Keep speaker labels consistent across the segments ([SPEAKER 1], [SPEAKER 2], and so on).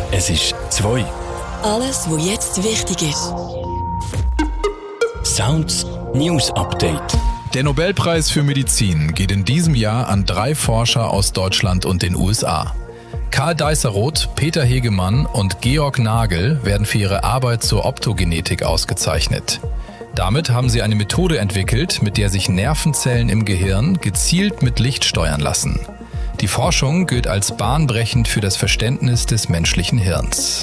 [SPEAKER 1] Es ist 2.
[SPEAKER 2] Alles, was jetzt wichtig ist.
[SPEAKER 1] Sounds News Update.
[SPEAKER 3] Der Nobelpreis für Medizin geht in diesem Jahr an 3 Forscher aus Deutschland und den USA. Karl Deisseroth, Peter Hegemann und Georg Nagel werden für ihre Arbeit zur Optogenetik ausgezeichnet. Damit haben sie eine Methode entwickelt, mit der sich Nervenzellen im Gehirn gezielt mit Licht steuern lassen. Die Forschung gilt als bahnbrechend für das Verständnis des menschlichen Hirns.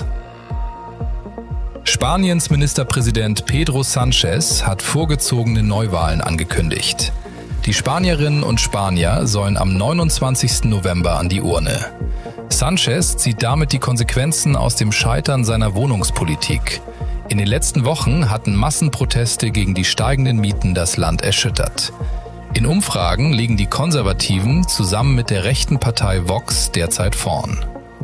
[SPEAKER 3] Spaniens Ministerpräsident Pedro Sánchez hat vorgezogene Neuwahlen angekündigt. Die Spanierinnen und Spanier sollen am 29. November an die Urne. Sánchez zieht damit die Konsequenzen aus dem Scheitern seiner Wohnungspolitik. In den letzten Wochen hatten Massenproteste gegen die steigenden Mieten das Land erschüttert. In Umfragen liegen die Konservativen zusammen mit der rechten Partei Vox derzeit vorn.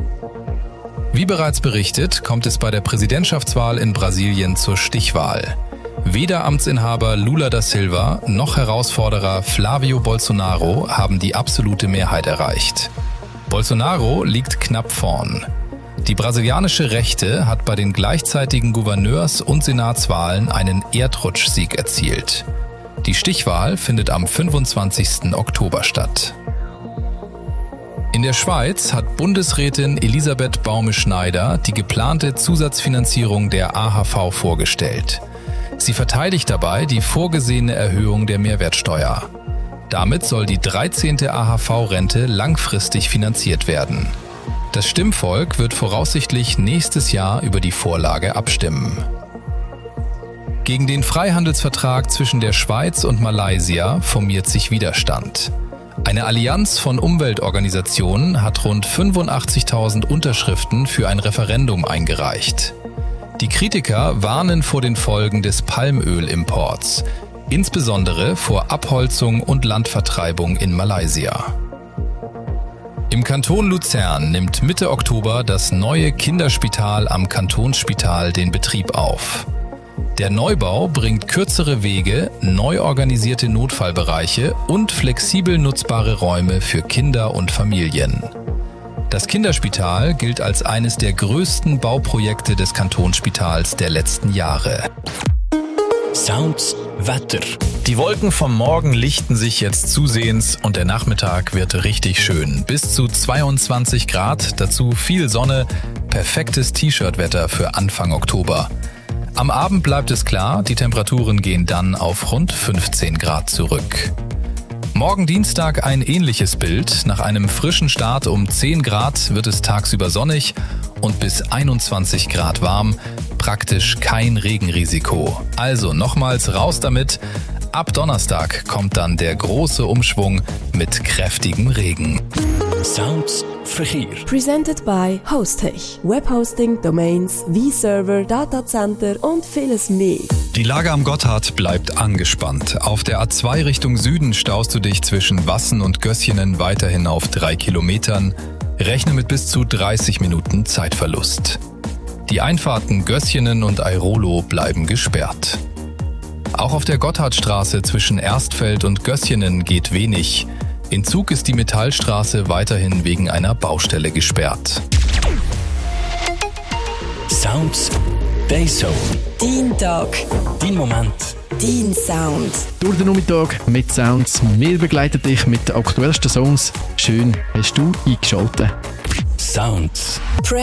[SPEAKER 3] Wie bereits berichtet, kommt es bei der Präsidentschaftswahl in Brasilien zur Stichwahl. Weder Amtsinhaber Lula da Silva noch Herausforderer Flávio Bolsonaro haben die absolute Mehrheit erreicht. Bolsonaro liegt knapp vorn. Die brasilianische Rechte hat bei den gleichzeitigen Gouverneurs- und Senatswahlen einen Erdrutschsieg erzielt. Die Stichwahl findet am 25. Oktober statt. In der Schweiz hat Bundesrätin Elisabeth Baume-Schneider die geplante Zusatzfinanzierung der AHV vorgestellt. Sie verteidigt dabei die vorgesehene Erhöhung der Mehrwertsteuer. Damit soll die 13. AHV-Rente langfristig finanziert werden. Das Stimmvolk wird voraussichtlich nächstes Jahr über die Vorlage abstimmen. Gegen den Freihandelsvertrag zwischen der Schweiz und Malaysia formiert sich Widerstand. Eine Allianz von Umweltorganisationen hat rund 85.000 Unterschriften für ein Referendum eingereicht. Die Kritiker warnen vor den Folgen des Palmölimports, insbesondere vor Abholzung und Landvertreibung in Malaysia. Im Kanton Luzern nimmt Mitte Oktober das neue Kinderspital am Kantonsspital den Betrieb auf. Der Neubau bringt kürzere Wege, neu organisierte Notfallbereiche und flexibel nutzbare Räume für Kinder und Familien. Das Kinderspital gilt als eines der größten Bauprojekte des Kantonsspitals der letzten Jahre.
[SPEAKER 1] Sounds Wetter.
[SPEAKER 3] Die Wolken vom Morgen lichten sich jetzt zusehends und der Nachmittag wird richtig schön. Bis zu 22 Grad, dazu viel Sonne, perfektes T-Shirt-Wetter für Anfang Oktober. Am Abend bleibt es klar, die Temperaturen gehen dann auf rund 15 Grad zurück. Morgen Dienstag ein ähnliches Bild. Nach einem frischen Start um 10 Grad wird es tagsüber sonnig und bis 21 Grad warm. Praktisch kein Regenrisiko. Also nochmals raus damit. Ab Donnerstag kommt dann der große Umschwung mit kräftigem Regen.
[SPEAKER 1] Sounds Verkehr.
[SPEAKER 2] Presented by Hostech. Webhosting, Domains, V-Server, Datacenter und vieles mehr.
[SPEAKER 3] Die Lage am Gotthard bleibt angespannt. Auf der A2 Richtung Süden staust du dich zwischen Wassen und Gösjenen weiterhin auf 3 Kilometern. Rechne mit bis zu 30 Minuten Zeitverlust. Die Einfahrten Gösjenen und Airolo bleiben gesperrt. Auch auf der Gotthardstraße zwischen Erstfeld und Gösjenen geht wenig. In Zug ist die Metallstraße weiterhin wegen einer Baustelle gesperrt.
[SPEAKER 1] Sounds Dayzone.
[SPEAKER 2] Dein Tag.
[SPEAKER 1] Dein Moment.
[SPEAKER 2] Dein Sound.
[SPEAKER 4] Durch den Nachmittag mit Sounds. Wir begleiten dich mit den aktuellsten Songs. Schön hast du eingeschaltet.
[SPEAKER 1] Sounds.